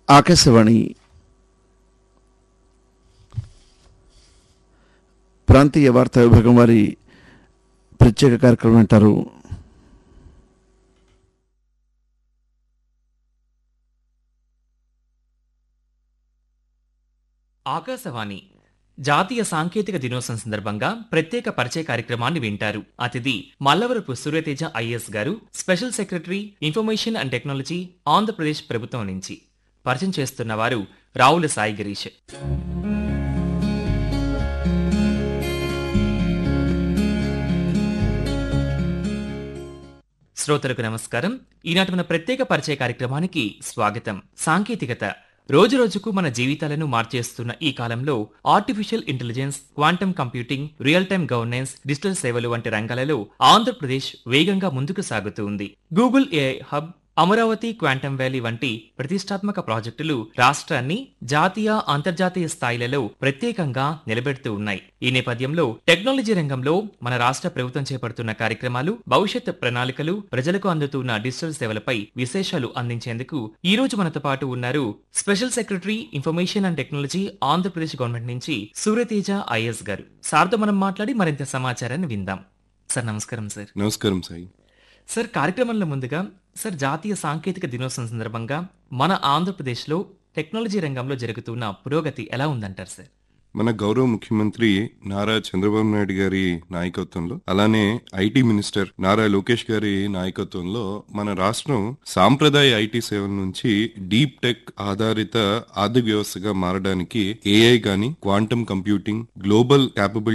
ఆకాశవాణి ప్రాంతీయ వార్తా విభాగం వారి ప్రత్యేక కార్యక్రమం అంటారు. ఆకాశవాణి జాతీయ సాంకేతిక దినోత్సవం సందర్భంగా ప్రత్యేక పరిచయ కార్యక్రమాన్ని వింటారు. అతిథి మల్లవరపు సూర్యతేజ ఐఏఎస్ గారు, special secretary information and technology, Andhra Pradesh ప్రభుత్వం నుంచి. పరిచయం చేస్తున్న వారు రావుల సాయి గిరీష్. శ్రోతలకు నమస్కారం. ఈనాటి మన ప్రత్యేక పరిచయ కార్యక్రమానికి స్వాగతం. సాంకేతికత రోజురోజుకు మన జీవితాలను మార్చేస్తున్న ఈ కాలంలో artificial intelligence, quantum computing, real time governance, digital సేవలు వంటి రంగాలలో ఆంధ్రప్రదేశ్ వేగంగా ముందుకు సాగుతూ ఉంది. Google AI hub, Amaravati quantum valley వంటి ప్రతిష్టాత్మక ప్రాజెక్టులు రాష్ట్రాన్ని జాతీయ, అంతర్జాతీయ స్థాయిలలో ప్రత్యేకంగా నిలబెడుతూ ఉన్నాయి. ఈ నేపథ్యంలో టెక్నాలజీ రంగంలో మన రాష్ట్ర ప్రభుత్వం చేపడుతున్న కార్యక్రమాలు, భవిష్యత్ ప్రణాళికలు, ప్రజలకు అందుతున్న డిజిటల్ సేవలపై విశేషాలు అందించేందుకు ఈ రోజు మనతో పాటు ఉన్నారు special secretary information and technology, Andhra Pradesh government నుంచి సూర్యతేజ ఐఏఎస్ గారు. సార్తో మనం మాట్లాడి మరింత సమాచారాన్ని విందాం. సార్ నమస్కారం. సార్ నమస్కారం సాయి. సార్, కార్యక్రమంలో ముందుగా సార్, జాతీయ సాంకేతిక దినోత్సవం సందర్భంగా మన ఆంధ్రప్రదేశ్లో టెక్నాలజీ రంగంలో జరుగుతున్న పురోగతి ఎలా ఉందంటారు సార్? మన గౌరవ ముఖ్యమంత్రి నారా చంద్రబాబు నాయుడు గారి నాయకత్వంలో, అలానే ఐటీ మినిస్టర్ నారా లోకేష్ గారి నాయకత్వంలో మన రాష్ట్రం సాంప్రదాయ ఐటీ సేవల నుంచి డీప్ టెక్ ఆధారిత ఆర్థిక వ్యవస్థగా మారడానికి ఏఐ గాని, క్వాంటమ్ కంప్యూటింగ్, గ్లోబల్ క్యాపబిలిటీ